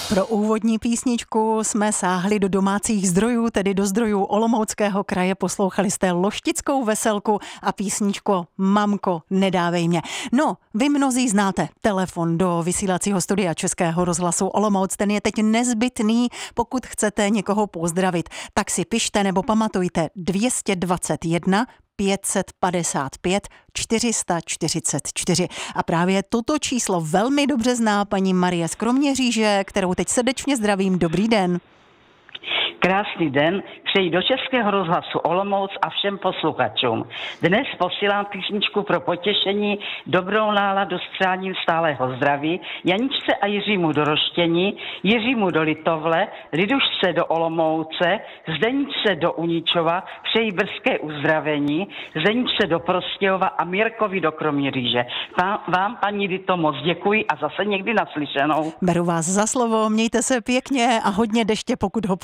Pro úvodní písničku jsme sáhli do domácích zdrojů, tedy do zdrojů Olomouckého kraje. Poslouchali jste Loštickou veselku a písničku Mamko, nedávej mě. No, vy mnozí znáte telefon do vysílacího studia Českého rozhlasu Olomouc. Ten je teď nezbytný, pokud chcete někoho pozdravit. Tak si pište nebo pamatujte 221 555 444. A právě toto číslo velmi dobře zná paní Marie z Kroměříže, kterou teď srdečně zdravím. Dobrý den. Krásný den, přeji do Českého rozhlasu Olomouc a všem posluchačům. Dnes posílám písničku pro potěšení, dobrou náladu s přáním stálého zdraví Janičce a Jiřímu do Roštění, Jiřímu do Litovle, Lidušce do Olomouce, Zdeničce do Uničova, přeji brzké uzdravení, Zdeničce do Prostějova a Mirkovi do Kroměříže. Vám, paní Dito, moc děkuji a zase někdy naslyšenou. Beru vás za slovo, mějte se pěkně a hodně deště, pokud ho